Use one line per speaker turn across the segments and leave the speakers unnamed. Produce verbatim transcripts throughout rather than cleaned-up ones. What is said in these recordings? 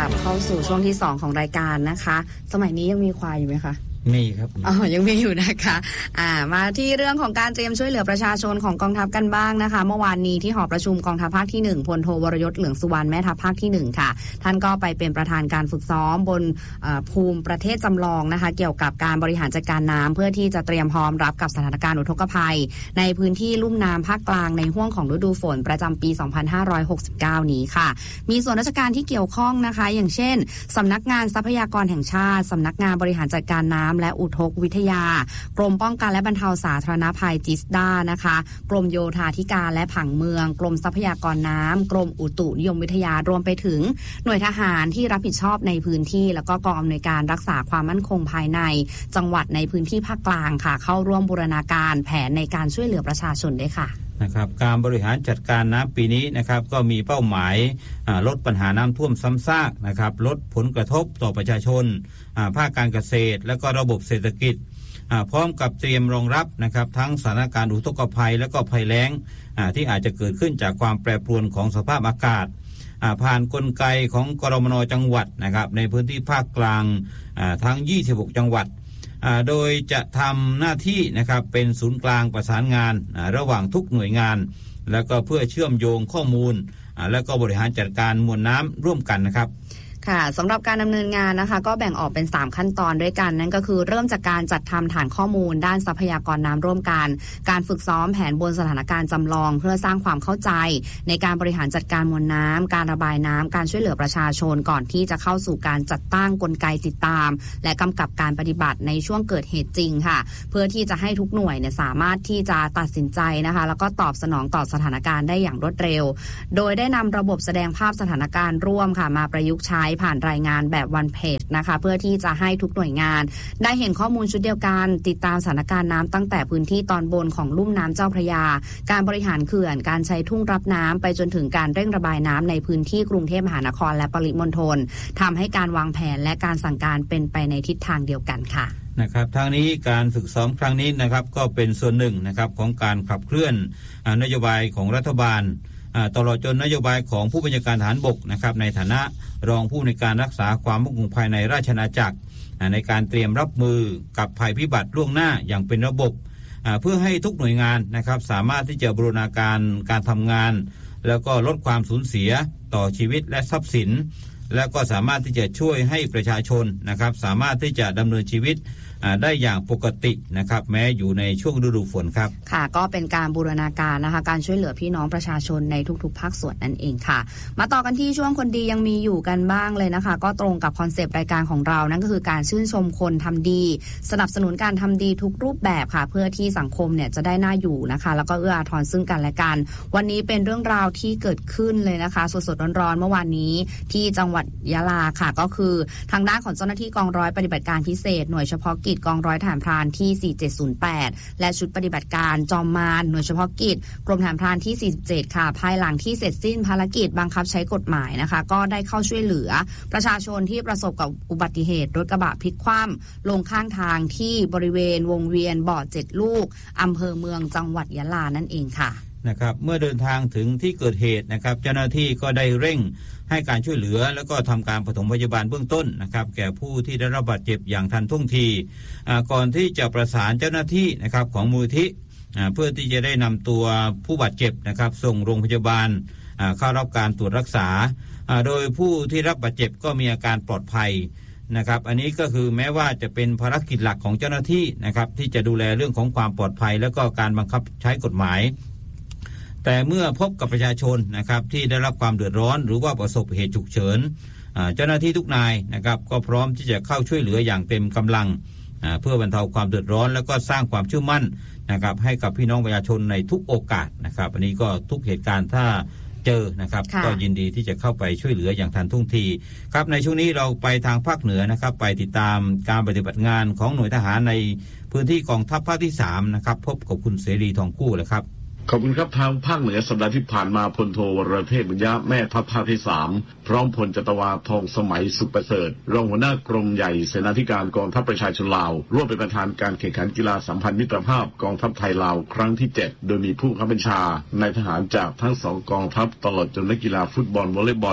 บเข้าสู่ช่วงที่สองของรายการนะคะสมัยนี้ยังมีควายอยู่ไหมคะ
มีครับ
อ๋อยังมีอยู่นะคะอ่ามาที่เรื่องของการเตรียมช่วยเหลือประชาชนของกองทัพกันบ้างนะคะเมื่อวานนี้ที่หอประชุมกองทัพภาคที่หนึ่งพลโทวรยศเหลืองสุวรรณแม่ทัพภาคที่หนึ่งค่ะท่านก็ไปเป็นประธานการฝึกซ้อมบนภูมิประเทศจำลองนะคะเกี่ยวกับการบริหารจัดการน้ำเพื่อที่จะเตรียมพร้อมรับกับสถานการณ์อุทกภัยในพื้นที่ลุ่มน้ำภาคกลางในห้วงของฤดูฝนประจำปีสองพันห้าร้อยหกสิบเก้านี้ค่ะมีส่วนราชการที่เกี่ยวข้องนะคะอย่างเช่นสำนักงานทรัพยากรแห่งชาติสำนักงานบริหารจัดการน้ำและอุทกวิทยากรมป้องกันและบรรเทาสาธารณภัยจิสดานะคะกรมโยธาธิการและผังเมืองกรมทรัพยากรน้ำกรมอุตุนิยมวิทยารวมไปถึงหน่วยทหารที่รับผิดชอบในพื้นที่แล้วก็กองอำนวยการรักษาความมั่นคงภายในจังหวัดในพื้นที่ภาคกลางค่ะเข้าร่วมบูรณาการแผนในการช่วยเหลือประชาชนด้วยค่ะ
นะครับการบริหารจัดการน้ำปีนี้นะครับก็มีเป้าหมายลดปัญหาน้ำท่วมซ้ำซากนะครับลดผลกระทบต่อประชาชนภาคการเกษตรและก็ระบบเศรษฐกิจพร้อมกับเตรียมรองรับนะครับทั้งสถานการณ์อุทกภัยและก็ภัยแล้งที่อาจจะเกิดขึ้นจากความแปรปรวนของสภาพอากาศผ่านกลไกของกรมน.จังหวัดนะครับในพื้นที่ภาคกลางทั้งยี่สิบหกจังหวัดโดยจะทำหน้าที่นะครับเป็นศูนย์กลางประสานงานระหว่างทุกหน่วยงานแล้วก็เพื่อเชื่อมโยงข้อมูลแล้วก็บริหารจัดการมวลน้ำร่วมกันนะครับ
ค่ะสำหรับการดำเนินงานนะคะก็แบ่งออกเป็นสามขั้นตอนด้วยกันนั่นก็คือเริ่มจากการจัดทำฐานข้อมูลด้านทรัพยากรน้ำร่วมกันการฝึกซ้อมแผนบนสถานการณ์จำลองเพื่อสร้างความเข้าใจในการบริหารจัดการมวลน้ำการระบายน้ำการช่วยเหลือประชาชนก่อนที่จะเข้าสู่การจัดตั้งกลไกติดตามและกำกับการปฏิบัติในช่วงเกิดเหตุจริงค่ะเพื่อที่จะให้ทุกหน่วยเนี่ยสามารถที่จะตัดสินใจนะคะแล้วก็ตอบสนองต่อสถานการณ์ได้อย่างรวดเร็วโดยได้นำระบบแสดงภาพสถานการณ์ร่วมค่ะมาประยุกต์ใช้ผ่านรายงานแบบวันเพจนะคะเพื่อที่จะให้ทุกหน่วยงานได้เห็นข้อมูลชุดเดียวกันติดตามสถานการณ์น้ำตั้งแต่พื้นที่ตอนบนของลุ่มน้ำเจ้าพระยาการบริหารเขื่อนการใช้ทุ่งรับน้ำไปจนถึงการเร่งระบายน้ำในพื้นที่กรุงเทพมหานครและปริมณฑลทำให้การวางแผนและการสั่งการเป็นไปในทิศทางเดียวกันค่ะ
นะครับทางนี้การฝึกซ้อมครั้งนี้นะครับก็เป็นส่วนหนึ่งนะครับของการขับเคลื่อนนโยบายของรัฐบาลตลอดจนนโยบายของผู้บัญชาการทหารบกนะครับในฐานะรองผู้ในการรักษาความมั่นคงภายในราชอาณาจักรในการเตรียมรับมือกับภัยพิบัติล่วงหน้าอย่างเป็นระบบเพื่อให้ทุกหน่วยงานนะครับสามารถที่จะบูรณาการการทำงานแล้วก็ลดความสูญเสียต่อชีวิตและทรัพย์สินและก็สามารถที่จะช่วยให้ประชาชนนะครับสามารถที่จะดำเนินชีวิตได้อย่างปกตินะครับแม้อยู่ในช่วงฤดูฝนครับ
ค่ะก็เป็นการบูรณาการนะคะการช่วยเหลือพี่น้องประชาชนในทุกๆภาคส่วนนั่นเองค่ะมาต่อกันที่ช่วงคนดียังมีอยู่กันบ้างเลยนะคะก็ตรงกับคอนเซปต์รายการของเรานั่นก็คือการชื่นชมคนทำดีสนับสนุนการทำดีทุกรูปแบบค่ะเพื่อที่สังคมเนี่ยจะได้น่าอยู่นะคะแล้วก็เอื้ออาทรซึ่งกันและกันวันนี้เป็นเรื่องราวที่เกิดขึ้นเลยนะคะสดๆร้อนๆเมื่อวานนี้ที่จังหวัดยะลาค่ะก็คือทางด้านของเจ้าหน้าที่กองร้อยปฏิบัติการพิเศษหน่วยเฉพาะกิจกองร้อยทหารพรานที่สี่เจ็ดศูนย์แปดและชุดปฏิบัติการจอมมารหน่วยเฉพาะกิจกรมทหารพรานที่สี่สิบเจ็ดค่ะภายหลังที่เสร็จสิ้นภารกิจบังคับใช้กฎหมายนะคะก็ได้เข้าช่วยเหลือประชาชนที่ประสบกับอุบัติเหตุรถกระบะพลิกคว่ำลงข้างทางที่บริเวณวงเวียนบ่อเจ็ดลูกอำเภอเมืองจังหวัดยะลานั่นเองค่ะ
นะครับเมื่อเดินทางถึงที่เกิดเหตุนะครับเจ้าหน้าที่ก็ได้เร่งให้การช่วยเหลือแล้วก็ทำการปฐมพยาบาลเบื้องต้นนะครับแก่ผู้ที่ได้รับบาดเจ็บอย่างทันท่วงทีก่อนที่จะประสานเจ้าหน้าที่นะครับของมูลที่เพื่อที่จะได้นำตัวผู้บาดเจ็บนะครับส่งโรงพยาบาลเข้ารับการตรวจรักษาโดยผู้ที่รับบาดเจ็บก็มีอาการปลอดภัยนะครับอันนี้ก็คือแม้ว่าจะเป็นภารกิจหลักของเจ้าหน้าที่นะครับที่จะดูแลเรื่องของความปลอดภัยแล้วก็การบังคับใช้กฎหมายแต่เมื่อพบกับประชาชนนะครับที่ได้รับความเดือดร้อนหรือว่าประสบเหตุฉุกเฉินเจ้าหน้าที่ทุกนายนะครับก็พร้อมที่จะเข้าช่วยเหลืออย่างเต็มกำลังเพื่อบรรเทาความเดือดร้อนแล้วก็สร้างความเชื่อมั่นนะครับให้กับพี่น้องประชาชนในทุกโอกาสนะครับอันนี้ก็ทุกเหตุการณ์ถ้าเจอนะครับก็ยินดีที่จะเข้าไปช่วยเหลืออย่างทันท่วงทีครับในช่วงนี้เราไปทางภาคเหนือนะครับไปติดตามการปฏิบัติงานของหน่วยทหารในพื้นที่กองทัพภาคที่สามนะครับพบกับคุณเสรีทองกู้เลยครับ
ขอบคุณครับทางภาคเหนือสัปดาห์ที่ผ่านมาพลโทวรเทพบุญญะแม่ทัพภาคที่สามพร้อมพลจตวาทองสมัยสุขประเสริฐรองหัวหน้ากรมใหญ่เสนาธิการกองทัพประชาชนลาวร่วมเป็นประธานการแข่งขันกีฬาสัมพันธ์มิตรภาพกองทัพไทยลาวครั้งที่เจ็ดโดยมีผู้บังคับบัญชานายทหารจากทั้งสองกองทัพตลอดจนนักกีฬาฟุตบอลวอลเลย์บอล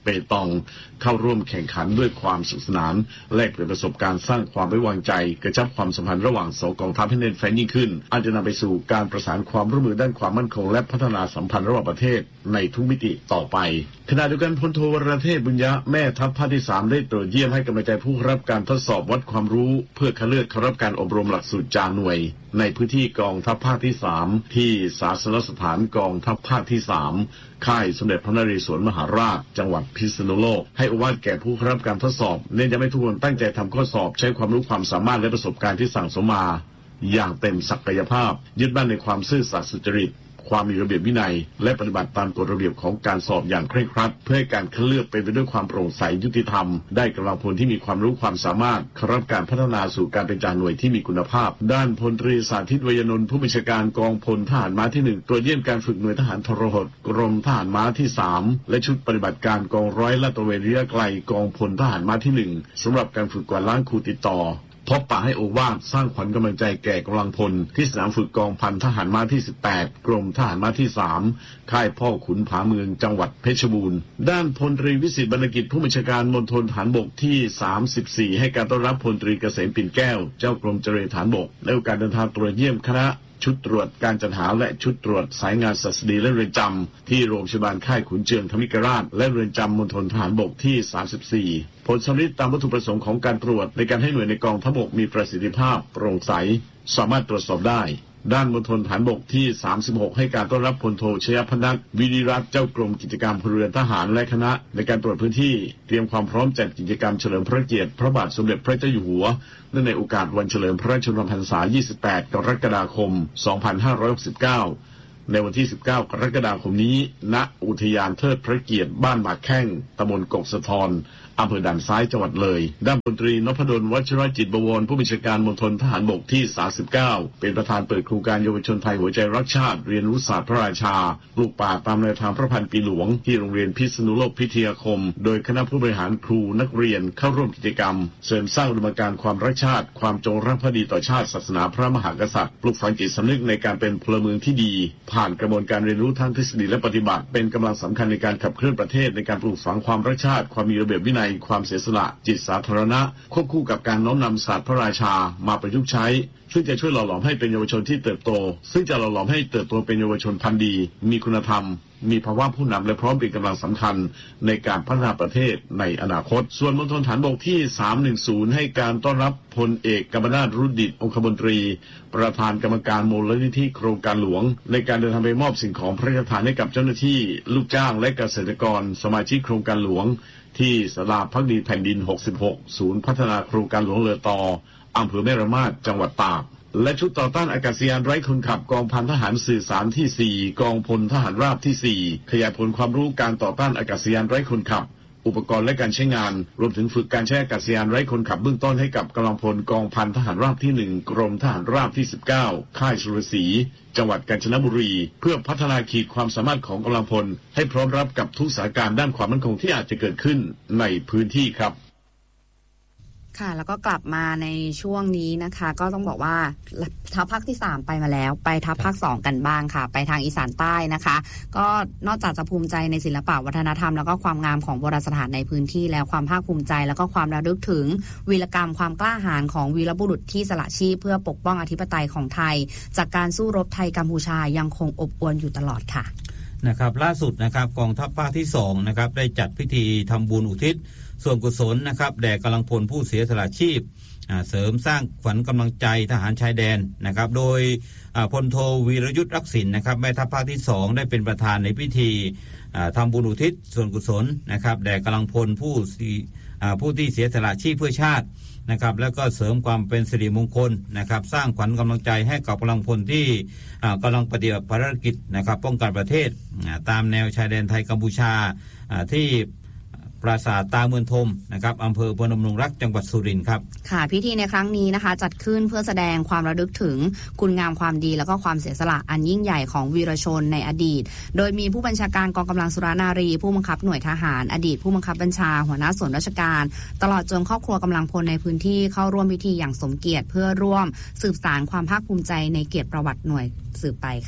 เปตองเข้าร่วมแข่งขันด้วยความสนุกสนานแลกเปลี่ยนประสบการณ์สร้างความไว้วางใจกระชับความสัมพันธ์ระหว่างสองกองทัพให้แน่นแฟ้นยิ่งขึ้นอาจจะนำไปสู่การประสานความร่วมมือด้านความมั่นคงและพัฒนาสัมพันธ์ระหว่างประเทศในทุกมิติต่อไปขณะเดียวกันพลโทวรเทพบุญยะแม่ทัพภาคที่สามได้ตรวจเยี่ยมให้กำลังใจผู้รับการทดสอบวัดความรู้เพื่อคัดเลือกเข้ารับการอบรมหลักสูตรจ่าหน่วยในพื้นที่กองทัพภาคที่สามที่ศาสนสถานกองทัพภาคที่สามค่ายสมเด็จพระนเรศวรมหาราชจังหวัดพิษณุโลกให้โอวาทแก่ผู้รับการทดสอบเน้นย้ำให้ทุกคนตั้งใจทำข้อสอบใช้ความรู้ความสามารถและประสบการณ์ที่สั่งสมมาอย่างเต็มศักยภาพยึดมั่นในความซื่อสัตย์สุจริตความมีระเบียบวินัยและปฏิบัติตามกฎระเบียบของการสอบอย่างเคร่งครัดเพื่อให้การคัดเลือกเป็นไปด้วยความโปร่งใสยุติธรรมได้กำลังพลที่มีความรู้ความสามารถเข้ารับการพัฒนาสู่การเป็นจ่าหน่วยที่มีคุณภาพด้านพลตรีสาธิต วยนนท์ผู้บัญชาการกองพลทหารม้าที่หนึ่งตรวจเยี่ยมการฝึกหน่วยทหารทรหดกรมทหารม้าที่สามและชุดปฏิบัติการกองร้อยลาดตระเวนระยะไกลกองพลทหารม้าที่หนึ่งสำหรับการฝึกกวาดล้างครูติดต่อพบปะให้โอวาทสร้างขวัญกำลังใจแก่กำลังพลที่สนามฝึกกองพันทหารม้าที่สิบแปดกรมทหารม้าที่สามค่ายพ่อขุนผาเมืองจังหวัดเพชรบูรณ์ด้านพลตรีวิสิทธิ์บรรณกิจผู้บัญชาการมณฑลฐานบกที่สามสิบสี่ให้การต้อนรับพลตรีเกษมปิ่นแก้วเจ้ากรมเจรฐานบกในโอกาสเดินทางตรวจเยี่ยมคณะชุดตรวจการจัดหาและชุดตรวจสายงานศัสดีและเรือนจำที่โรงพยาบาลค่ายขุนเจืองธมิกราชและเรือนจำมณฑลทหารบกที่สามสิบสี่ผลสำลิดตามวัตถุประสงค์ของการตรวจในการให้หน่วยในกองทัพบกมีประสิทธิภาพโปร่งใสสามารถตรวจสอบได้ด้านมณฑลฐานบกที่สามสิบหกให้การต้อนรับพลโทชยพนัสวิริรัตน์เจ้ากรมกิจการพลเรือนทหารและคณะในการตรวจพื้นที่เตรียมความพร้อมจัดกิจกรรมเฉลิมพระเกียรติพระบาทสมเด็จพระเจ้าอยู่หัวเนื่องในโอกาสวันเฉลิมพระชนมพรรษายี่สิบแปดกรกฎาคมสองพันห้าร้อยหกสิบเก้าในวันที่สิบเก้ากรกฎาคมนี้ณอุทยานเทิดพระเกียรติบ้านหมากแข้งตำบลกกสะทอนอำเภอด่านซ้ายจังหวัดเลยด้านพลตรีนพดลวัชรจิตบวรผู้บัญชาการมณฑลทหารบกที่สามสิบเก้าเป็นประธานเปิดโครงการเยาวชนไทยหัวใจรักชาติเรียนรู้ศาสตร์พระราชาปลูกป่าตามแนวทางพระพันปีหลวงที่โรงเรียนพิษณุโลกพิทยาคมโดยคณะผู้บริหารครูนักเรียนเข้าร่วมกิจกรรมเสริมสร้างอุดมการณ์ความรักชาติความจงรักภักดีต่อชาติศาสนาพระมหากษัตริย์ปลุกฝังจิตสำนึกในการเป็นพลเมืองที่ดีผ่านกระบวนการเรียนรู้ทั้งทฤษฎีและปฏิบัติเป็นกำลังสำคัญในการขับเคลื่อนประเทศในการปลูกฝังความรักชาติความมีระเบียบวินัยความเสียสละจิตสาธารณะควบคู่กับการน้อมนำศาสตร์พระราชามาประยุกต์ใช้ซึ่งจะช่วยหล่อหลอมให้เป็นเยาวชนที่เติบโตซึ่งจะหล่อหลอมให้เติบโตเป็นเยาวชนพันธุ์ดีมีคุณธรรมมีภาวะผู้นำและพร้อมเป็นกำลังสำคัญในการพัฒนาประเทศในอนาคตส่วนมณฑลฐานบกที่สามหนึ่งศูนย์ให้การต้อนรับพลเอกกำมนาถรุดิตองคมนตรีประธานกรรมการมูลนิธิโครงการหลวงในการเดินทางไปมอบสิ่งของพระราชทานให้กับเจ้าหน้าที่ลูกจ้างและเกษตรกรสมาชิกโครงการหลวงที่ศาลาพักดีแผ่นดินหกสิบหกศูนย์พัฒนาโครงการหลวงเลอตออำเภอแม่ระมาดจังหวัดตากและชุดต่อต้านอากาศยานไร้คนขับกองพันทหารสื่อสารที่สี่กองพลทหารราบที่สี่ขยายผลความรู้การต่อต้านอากาศยานไร้คนขับอุปกรณ์และการใช้งานรวมถึงฝึกการใช้อากาศยานไร้คนขับเบื้องต้นให้กับกำลังพลกองพันทหารราบที่หนึ่งกรมทหารราบที่สิบเก้าค่ายสุรศรีจังหวัดกาญจนบุรีเพื่อพัฒนาขีดความสามารถของกำลังพลให้พร้อมรับกับทุกสถานการณ์ด้านความมั่นคงที่อาจจะเกิดขึ้นในพื้นที่ครับ
ค่ะแล้วก็กลับมาในช่วงนี้นะคะก็ต้องบอกว่าทัพภาคที่สามไปมาแล้วไปทัพภาคสองกันบ้างค่ะไปทางอีสานใต้นะคะก็นอกจากจะภูมิใจในศิลปะวัฒนธรรมแล้วก็ความงามของโบราณสถานในพื้นที่แล้วความภาคภูมิใจแล้วก็ความระลึกถึงวีรกรรมความกล้าหาญของวีรบุรุษที่สละชีพเพื่อปกป้องอธิปไตยของไทยจากการสู้รบไทยกัมพูชายังคงอบอวลอยู่ตลอดค่ะ
นะครับล่าสุดนะครับกองทัพภาคที่สองนะครับได้จัดพิธีทำบุญอุทิศส่วนกุศลนะครับแด่กำลังพลผู้เสียสละชีพเสริมสร้างขวัญกำลังใจทหารชายแดนนะครับโดยพลโทวีรยุทธรักษิณนะครับแม่ทัพภาคที่สองได้เป็นประธานในพิธีทำบุญอุทิศส่วนกุศลนะครับแด่กำลังพลผู้ผู้ที่เสียสละชีพเพื่อชาตินะครับแล้วก็เสริมความเป็นสิริมงคลนะครับสร้างขวัญกำลังใจให้กับกำลังพลที่กำลังปฏิบัติภารกิจนะครับป้องกันประเทศตามแนวชายแดนไทยกัมพูชาที่ปราสาทตาเมืองทมนะครับอำเภอพนมรุ้งรักจังหวัดสุรินทร์ครับ
ค่ะพิธีในครั้งนี้นะคะจัดขึ้นเพื่อแสดงความระลึกถึงคุณงามความดีแล้วก็ความเสียสละอันยิ่งใหญ่ของวีรชนในอดีตโดยมีผู้บัญชาการกองกำลังสุรนารีผู้บังคับหน่วยทหารอดีตผู้บังคับบัญชาหัวหน้าส่วนราชการตลอดจนครอบครัวกำลังพลในพื้นที่เข้าร่วมพิธีอย่างสมเกียรติเพื่อร่วมสืบสานความภาคภูมิใจในเกียรติประวัติหน่วยสืบไปค่ะ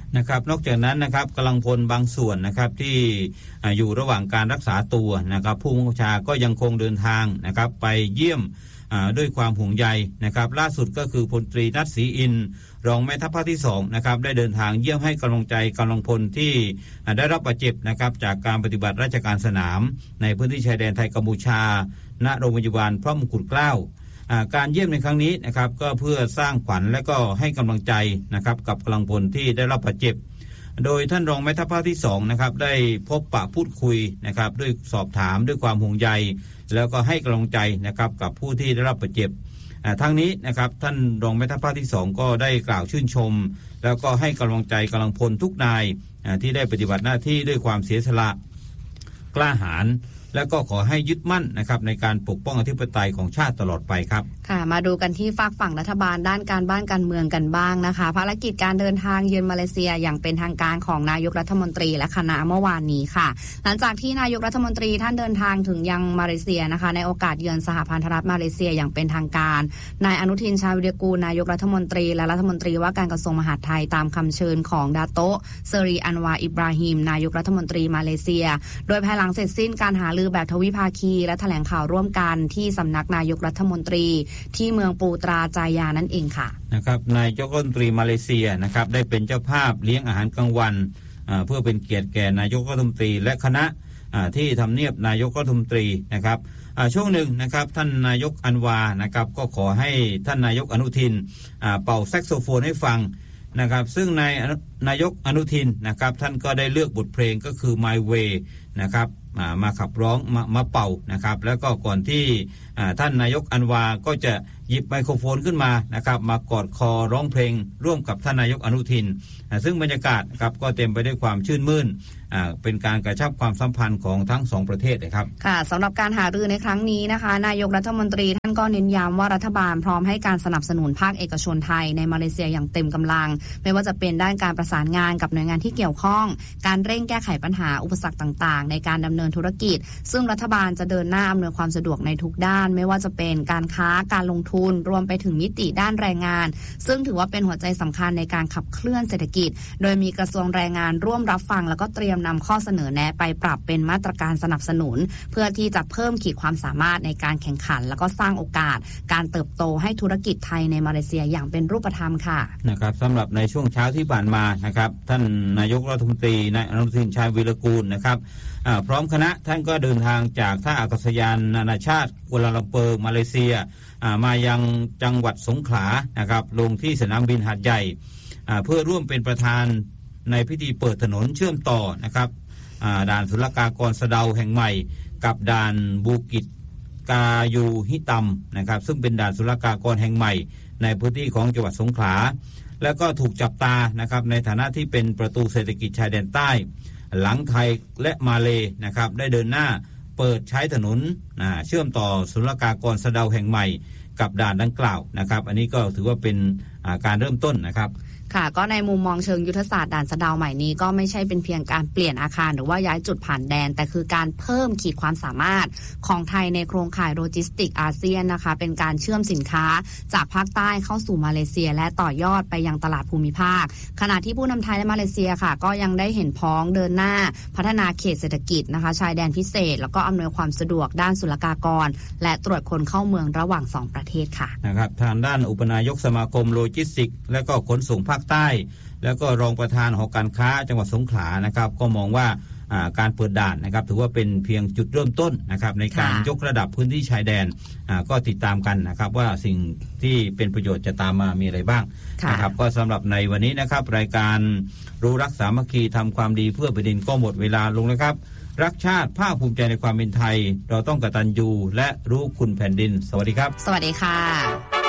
นะครับนอกจากนั้นนะครับกำลังพลบางส่วนนะครับที่อยู่ระหว่างการรักษาตัวนะครับผู้บังคับบัญชาก็ยังคงเดินทางนะครับไปเยี่ยมด้วยความห่วงใยนะครับล่าสุดก็คือพลตรีนัทศรีอินทร์รองแม่ทัพภาคที่สองนะครับได้เดินทางเยี่ยมให้กำลังใจกำลังพลที่ได้รับบาดเจ็บนะครับจากการปฏิบัติราชการสนามในพื้นที่ชายแดนไทยกัมพูชาณโรงพยาบาลพระมงกุฎเกล้าการเยี่ยมในครั้งนี้นะครับก็เพื่อสร้างขวัญและก็ให้กำลังใจนะครับกับกำลังพลที่ได้รับบาดเจ็บโดยท่านรองแม่ทัพภาคที่สองนะครับได้พบปะพูดคุยนะครับด้วยสอบถามด้วยความห่วงใยแล้วก็ให้กำลังใจนะครับกับผู้ที่ได้รับบาดเจ็บทั้งนี้นะครับท่านรองแม่ทัพภาคที่สองก็ได้กล่าวชื่นชมแล้วก็ให้กำลังใจกำลังพลทุกนายที่ได้ปฏิบัติหน้าที่ด้วยความเสียสละกล้าหาญแล้วก็ขอให้ยึดมั่นนะครับในการปกป้องอธิปไตยของชาติตลอดไปครับ
ค่ะมาดูกันที่ฝากฝั่งรัฐบาลด้านการบ้านการเมืองกันบ้างนะคะภารกิจการเดินทางเยือนมาเลเซียอย่างเป็นทางการของนายกรัฐมนตรีและคณะเมื่อวานนี้ค่ะหลังจากที่นายกรัฐมนตรีท่านเดินทางถึงยังมาเลเซียนะคะในโอกาสเยือนสหพันธรัฐมาเลเซียอย่างเป็นทางการนายอนุทินชาญวิรากูลนายกรัฐมนตรีและรัฐมนตรีว่าการกระทรวงมหาดไทยตามคำเชิญของดาโตะเซรีอันวาอิบราฮิมนายกรัฐมนตรีมาเลเซียโดยภายหลังเสร็จสิ้นการหารือแบบทวิภาคีและแถลงข่าวร่วมกันที่สำนักนายกรัฐมนตรีที่เมืองปูตราจายานั่นเองค่ะ
นะครับนายกรัฐมนตรีมาเลเซียนะครับได้เป็นเจ้าภาพเลี้ยงอาหารกลางวันเพื่อเป็นเกียรติแก่นายกรัฐมนตรีและคณะที่ทำเนียบนายกรัฐมนตรีนะครับช่วงหนึ่งนะครับท่านนายกอันวานะครับก็ขอให้ท่านนายกอนุทินเป่าแซกโซโฟนให้ฟังนะครับซึ่งนายนายกอนุทินนะครับท่านก็ได้เลือกบทเพลงก็คือ My Way นะครับมาขับร้องมามาเป่านะครับแล้วก็ก่อนที่ท่านนายกอันวาก็จะหยิบไมโครโฟนขึ้นมานะครับมากอดคอร้องเพลงร่วมกับท่านนายกอนุทินซึ่งบรรยากาศครับก็เต็มไปด้วยความชื่นมื่นเป็นการกระชับความสัมพันธ์ของทั้งสองประเทศนะครับ
ค่ะสำหรับการหารือในครั้งนี้นะคะนายกรัฐมนตรีท่านก็เน้นย้ำว่ารัฐบาลพร้อมให้การสนับสนุนภาคเอกชนไทยในมาเลเซียอย่างเต็มกำลังไม่ว่าจะเป็นด้านการประสานงานกับหน่วยงานที่เกี่ยวข้องการเร่งแก้ไขปัญหาอุปสรรคต่างๆในการดำเนินธุรกิจซึ่งรัฐบาลจะเดินหน้าอำนวยความสะดวกในทุกด้านไม่ว่าจะเป็นการค้าการลงทุนรวมไปถึงมิติด้านแรงงานซึ่งถือว่าเป็นหัวใจสำคัญในการขับเคลื่อนเศรษฐกิจโดยมีกระทรวงแรงงานร่วมรับฟังแล้วก็เตรียมนำข้อเสนอแนะไปปรับเป็นมาตรการสนับสนุนเพื่อที่จะเพิ่มขีดความสามารถในการแข่งขันแล้วก็สร้างโอกาสการเติบโตให้ธุรกิจไทยในมาเลเซียอย่างเป็นรูปธรรมค่ะ
นะครับสำหรับในช่วงเช้าที่ผ่านมานะครับท่านนายกรัฐมนตรีนายอนุทินชาญวีรกูลนะครับพร้อมคณะท่านก็เดินทางจากท่าอากาศยานนานาชาติกัวลาลัมเปอร์มาเลเซียมายังจังหวัดสงขลานะครับลงที่สนามบินหาดใหญ่เพื่อร่วมเป็นประธานในพิธีเปิดถนนเชื่อมต่อนะครับด่านศุลกากรสะเดาแห่งใหม่กับด่านบูกิจกายูฮิตัมนะครับซึ่งเป็นด่านศุลกากรแห่งใหม่ในพื้นที่ของจังหวัดสงขลาแล้วก็ถูกจับตานะครับในฐานะที่เป็นประตูเศรษฐกิจชายแดนใต้หลังไทยและมาเลนะครับได้เดินหน้าเปิดใช้ถนนเชื่อมต่อศุลกากรสะเดาแห่งใหม่กับด่านดังกล่าวนะครับอันนี้ก็ถือว่าเป็นการเริ่มต้นนะครับ
ค่ะก็ในมุมมองเชิงยุทธศาสตร์ด่านสะเดาใหม่นี้ก็ไม่ใช่เป็นเพียงการเปลี่ยนอาคารหรือว่าย้ายจุดผ่านแดนแต่คือการเพิ่มขีดความสามารถของไทยในโครงข่ายโลจิสติกอาเซียนนะคะเป็นการเชื่อมสินค้าจากภาคใต้เข้าสู่มาเลเซียและต่อยอดไปยังตลาดภูมิภาคขณะที่ผู้นำไทยและมาเลเซียค่ะก็ยังได้เห็นพ้องเดินหน้าพัฒนาเขตเศรษฐกิจนะคะชายแดนพิเศษแล้วก็อำนวยความสะดวกด้านศุลกากรและตรวจคนเข้าเมืองระหว่างสองประเทศค่ะ
นะครับทางด้านอุปนายกสมาคมโลจิสติกและก็ขนส่งภาคใต้แล้วก็รองประธานหอการค้าจังหวัดสงขลานะครับก็มองว่าการเปิดด่านนะครับถือว่าเป็นเพียงจุดเริ่มต้นนะครับในการยกระดับพื้นที่ชายแดนก็ติดตามกันนะครับว่าสิ่งที่เป็นประโยชน์จะตามมามีอะไรบ้างนะครับก็สำหรับในวันนี้นะครับรายการรู้รักสามัคคีทำความดีเพื่อแผ่นดินก็หมดเวลาลงแล้วครับรักชาติภาคภูมิใจในความเป็นไทยเราต้องกตัญญูและรู้คุณแผ่นดินสวัสดีครับ
สวัสดีค่ะ